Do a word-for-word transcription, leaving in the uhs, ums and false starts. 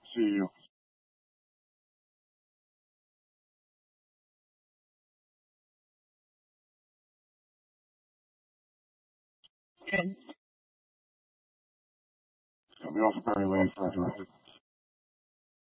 see you. Good. It's gonna be also very late for us.